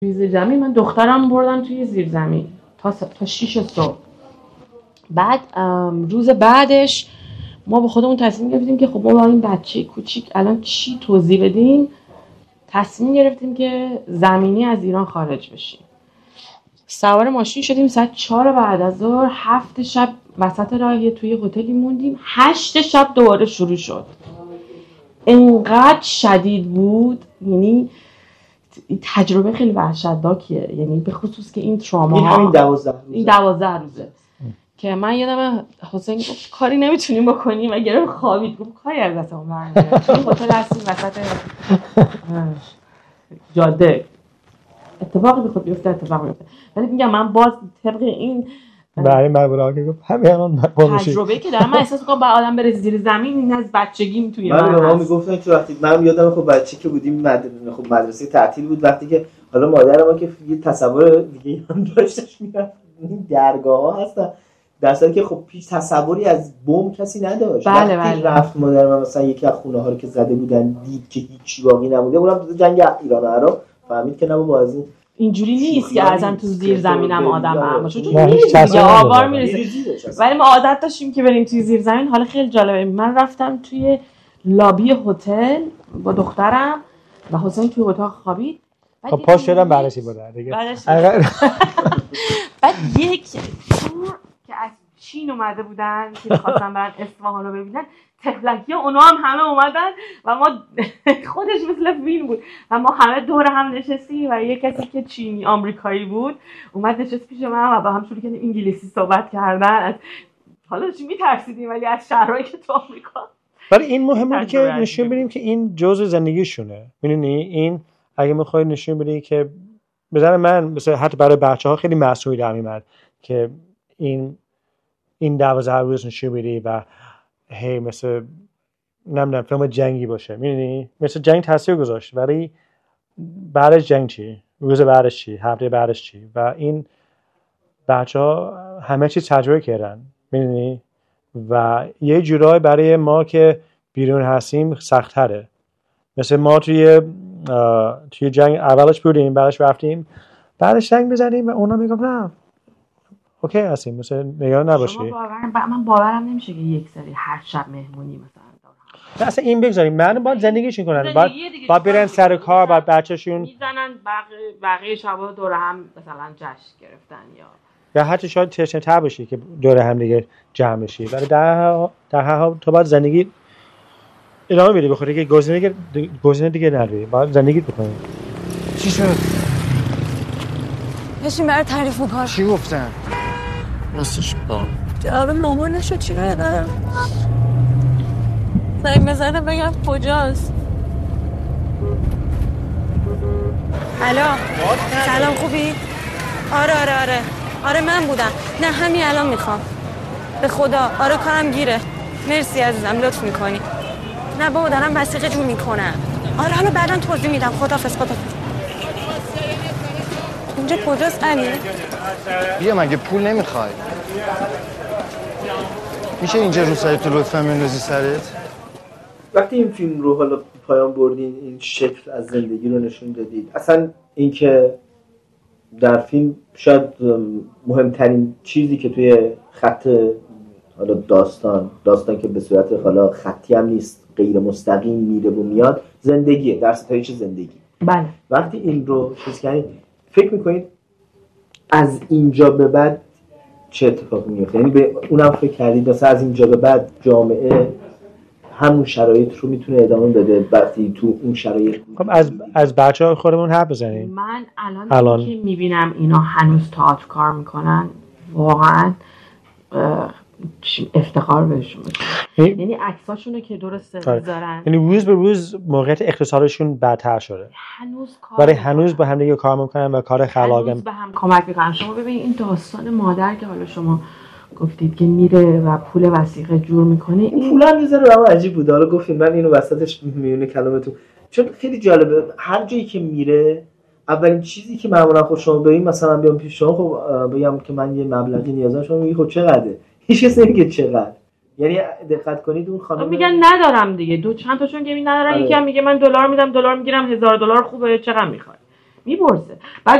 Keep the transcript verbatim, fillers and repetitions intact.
توی زیرزمین من دخترم بردم توی زیرزمین تا تا شیش صبح. بعد روز بعدش ما با خودمون تصمیم گرفتیم که خب ما با این بچه کوچیک الان چی توضیح بدیم. تصمیم گرفتیم که زمینی از ایران خارج بشیم. سوار ماشین شدیم ساعت چهار بعد از ظهر. هفت شب وسط راه توی هتلی موندیم. هشت شب دوباره شروع شد. انقدر شدید بود، یعنی تجربه خیلی وحشتناکیه، یعنی به خصوص که این تراما این همین دوازده روزه این دوازده روزه که من یادم حسین گفت کاری نمیتونیم بکنیم و گرم خوابید. گفت کاری از دستمون برنمیاد. توی هتل هستیم وسط جاده، اتفاقی بخواد بیفته اتفاق میفته. ولی میگم من باز طبق این برای مربوطه که گفت همه الان تجربه که دارم من احساس می‌کنم با آدم بره زیر زمین این از بچگیم توی من من ما میگفتن که وقتی من یادم خب بچه که بودیم مدرسه خب مدرسه تعطیل بود، وقتی که حالا مادر ما که یه تصور دیگه هم داشتش میرفت این درگاه‌ها هستن، در صورتی که خب پیش تصوری از بم کسی نداشت. بله وقتی بله. رفت مادر من مثلا یکی از خونه‌ها رو که زده بودن دید که هیچ باقی نمونده، اونم تو جنگ ایران و عراق فهمید که نه بابا از این اینجوری نیست که ازم تو زیر زمینم آدم برم باشه، چون نه، هیچ دیگه تصوری آوار نداره. میرسه. ولی ما عادت داشتیم که بریم توی زیر زمین. حالا خیلی جالبه، من رفتم توی لابی هتل با دخترم و حسین توی اتاق خوابید. خب پاش شدم بررسی بوده دیگه. بعد یک تور که از چین اومده بودن که می‌خواستن برن اصفهان رو ببینن، تفلکی اونا هم همه اومدن و ما خودش مثل فیلم بود و ما همه دور هم نشستیم و یه کسی که چینی آمریکایی بود اومد نشست پیش من و با هم شروع کردیم انگلیسی صحبت کردن. حالا چی میترسیدیم ولی از شهرهایی که تو آمریکا. ولی این مهمه که نشون بدیم که این جزء زندگیشونه. میدونی این اگه میخوای نشون بدی که بذار من مثلا حتی برای بچه‌ها خیلی مسئولی در میاد که این این دوازده روز نشون بدی و هی مثل نمیدونم فیلم جنگی باشه. میدونی مثل جنگ تاثیر گذاشت ولی بعدش جنگ چی؟ روز بعدش چی؟ هفته بعدش چی؟ و این بچه‌ها همه چی تجربه کردن. میدونی و یه جورایی برای ما که بیرون هستیم سخت‌تره. مثل ما توی توی جنگ اولش بودیم، بعدش رفتیم، بعدش جنگ بزنیم و اونا میگن نه اوکی هستیم، مثلا نگران نباشی. باورم ب... من باورم نمیشه که یک سری هر شب مهمونی مثلا دارن. اصلا این بگذاریم من باید زندگیشون کنن، باید باید برن سر کار، باید بچه‌شون میزنن بقیه بقیه شبا دور هم مثلا جشن گرفتن یا یا حتی شاید تشنه‌تر باشی که دور هم دیگه جمع بشی. ولی در در هر حال تو باید زندگی ادامه بدی، بخاطر که گزینه دیگه گزینه دیگه نداری، باید زندگی بکنی. چی شد؟ بشین برای تعریف میکنم. چی گفتن؟ راستش با جواب مامان نشد. چی ندارم زنگ بزنم بگم کجاست. الو سلام خوبی؟ آره آره آره آره من بودم. نه همین الان میخوام به خدا. آره کارم گیره. مرسی عزیزم لطف میکنی. نه بابا دارم وثیقه جور میکنم. آره حالا بعداً توضیح میدم. خداحافظ خداحافظ. اینجا کجاست علی؟ بیا مگه پول نمیخوای؟ میشه اینجا رو سرت لطفا بندازی سرت؟ وقتی این فیلم رو حالا پایان بردین، این شکل از زندگی رو نشون دادید، اصلا اینکه در فیلم شاید مهمترین چیزی که توی خط حالا داستان داستان که به صورت حالا خطی هم نیست، غیر مستقیم میره و میاد، زندگیه، در ستایش زندگی. بله. وقتی این رو چیز کنید فکر میکنید از اینجا به بعد چه اتفاقی میفته؟ یعنی به اونم فکر کردید مثلا از اینجا به بعد جامعه همون شرایط رو میتونه ادامه بده وقتی تو اون شرایط؟ خب از از بچه‌ها خودمون حرف بزنیم. من الان, الان... که میبینم اینا هنوز تئاتر کار میکنن واقعا افتخار بهشون میکنم. یعنی عکساشونو که درست میذارن، یعنی روز به روز موقعیت اقتصادشون بدتر شده، هنوز کار ولی هنوز با هم دیگه کار میکنن و کار خلاقانه هنوز به هم کمک میکنن. شما ببینید این داستان مادر که حالا شما گفتید که میره و پول وثیقه جور میکنه، این پول هم میذاره برام عجیب بود. حالا گفتین من اینو وسطش میونه کلامتون، چون خیلی جالبه هر جایی که میره اولین چیزی که معمولا خود شما ببین مثلا بیام پیش شما خب بگم که من یه مبلغی نیازم، شما میگی خب چقدره؟ هیچ کسی نمیگه چقدر. یعنی دقت کنید اون خانم میگن ندارم دیگه، دو چند تاشون که می ندارن، یکی هم میگه من دلار میدم، دلار میگیرم، هزار دلار خوبه چقدر میخوای. میپرسه. بعد